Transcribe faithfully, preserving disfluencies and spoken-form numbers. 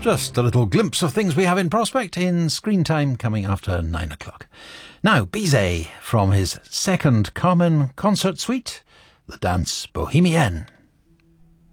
Just a little glimpse of things we have in prospect in Screen Time coming after nine o'clock. Now, Bizet from his second Carmen concert suite, the Danse Bohemienne.